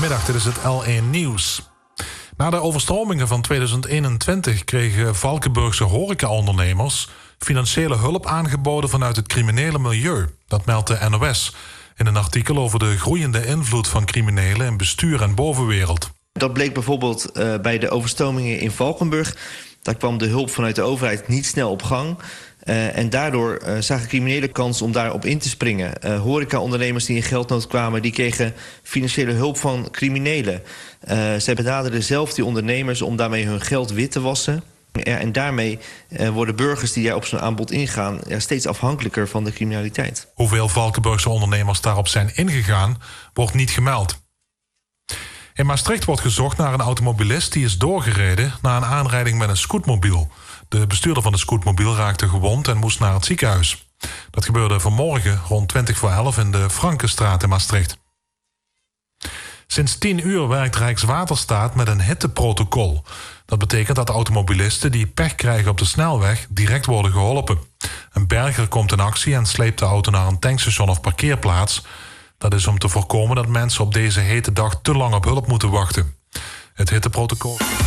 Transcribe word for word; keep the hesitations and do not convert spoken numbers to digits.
Goedemiddag, dit is het L één Nieuws. Na de overstromingen van tweeduizend eenentwintig kregen Valkenburgse horecaondernemers financiële hulp aangeboden vanuit het criminele milieu. Dat meldt de N O S in een artikel over de groeiende invloed van criminelen in bestuur en bovenwereld. Dat bleek bijvoorbeeld uh, bij de overstromingen in Valkenburg. Daar kwam de hulp vanuit de overheid niet snel op gang. Uh, en daardoor uh, zagen criminelen kans om daarop in te springen. Uh, horecaondernemers die in geldnood kwamen, die kregen financiële hulp van criminelen. Uh, zij benaderden zelf die ondernemers om daarmee hun geld wit te wassen. Ja, en daarmee uh, worden burgers die daar op zo'n aanbod ingaan ja, steeds afhankelijker van de criminaliteit. Hoeveel Valkenburgse ondernemers daarop zijn ingegaan, wordt niet gemeld. In Maastricht wordt gezocht naar een automobilist die is doorgereden na een aanrijding met een scootmobiel. De bestuurder van de scootmobiel raakte gewond en moest naar het ziekenhuis. Dat gebeurde vanmorgen rond twintig voor elf in de Frankenstraat in Maastricht. Sinds tien uur werkt Rijkswaterstaat met een hitteprotocol. Dat betekent dat automobilisten die pech krijgen op de snelweg direct worden geholpen. Een berger komt in actie en sleept de auto naar een tankstation of parkeerplaats. Dat is om te voorkomen dat mensen op deze hete dag te lang op hulp moeten wachten. Het hitteprotocol...